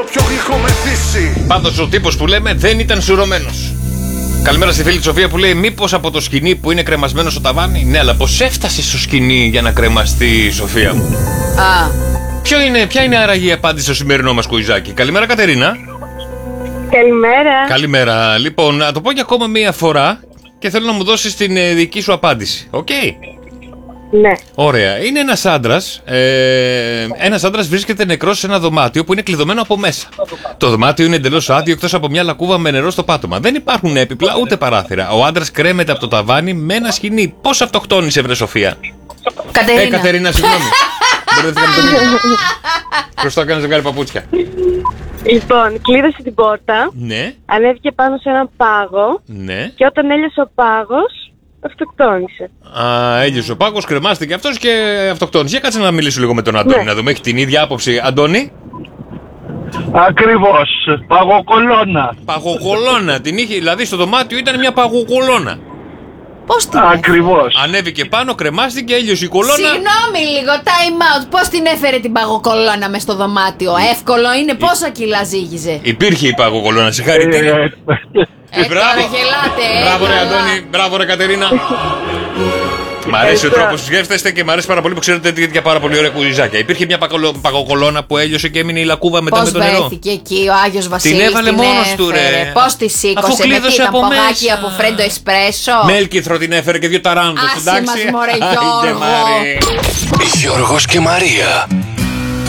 Πιο γλυκό μεθύσι. Πάντως ο τύπος που λέμε δεν ήταν σουρωμένος. Καλημέρα στη φίλη τη Σοφία που λέει: μήπως από το σκοινί που είναι κρεμασμένο στο ταβάνι? Ναι, αλλά πώς έφτασε στο σκοινί για να κρεμαστεί η Σοφία μου? Ποια είναι άραγε η απάντηση στο σημερινό μας κουιζάκι? Καλημέρα, Κατερίνα. Καλημέρα. Καλημέρα. Λοιπόν, να το πω για ακόμα μία φορά και θέλω να μου δώσεις την δική σου απάντηση. Οκ. Ναι. Ωραία. Είναι ένας άντρας. Ένας άντρας βρίσκεται νεκρός σε ένα δωμάτιο που είναι κλειδωμένο από μέσα. Το δωμάτιο είναι εντελώς άδειο εκτός από μια λακκούβα με νερό στο πάτωμα. Δεν υπάρχουν έπιπλα ούτε παράθυρα. Ο άντρας κρέμεται από το ταβάνι με ένα σκοινί. Πώς αυτοκτόνησε, βρε Σοφία? Κατερίνα. Κατερίνα, συγγνώμη. Μπερδεύτηκα με το μήνυμα. Μπροστά έκανε ζευγάρι παπούτσια. Λοιπόν, κλείδωσε την πόρτα. Ναι. Ανέβηκε πάνω σε έναν πάγο. Ναι. Και όταν έλειωσε ο πάγος, αυτοκτόνησε. Έλειωσε ο πάγος, κρεμάστηκε αυτός και αυτοκτόνησε. Για κάτσε να μιλήσω λίγο με τον Αντώνη, Ναι. να δούμε. Έχει την ίδια άποψη. Αντώνη. Ακριβώς. Παγοκολώνα. Παγοκολώνα. Την είχε, δηλαδή στο δωμάτιο ήταν μια παγοκολώνα. Πώς την Ακριβώς. Ανέβηκε πάνω, κρεμάστηκε, έλειωσε η κολόνα. Συγγνώμη λίγο, time out. Πώς την έφερε την παγοκολώνα μες στο δωμάτιο? Εύκολο είναι, πόσα κιλά ζύγιζε? Υπήρχε η παγοκολώνα, συγχαρητήρια. Τώρα γελάτε, Μπράβο ρε έλα. Αντώνη, μπράβο ρε Κατερίνα. Μ' αρέσει ο τρόπος που σκέφτεστε και μ' αρέσει πάρα πολύ που ξέρετε τέτοια πάρα πολύ ωραία κουζάκια. Υπήρχε μια παγοκολώνα που έλειωσε και έμεινε η λακκούβα μετά Πώς με το νερό. βρέθηκε εκεί ο Άγιος Βασίλης? Την έβαλε μόνος του, ρε. Πώς τη σήκωσε? Αφού κλείδωσε ήταν από πογάκι μέσα. από φρέντο εσπρέσο? Μέλκυθρο την έφερε και δύο ταράντους, Άσε εντάξει. μας, μωρέ, Άιντε, Γιώργο. Μάρη. Γιώργος και Μαρία.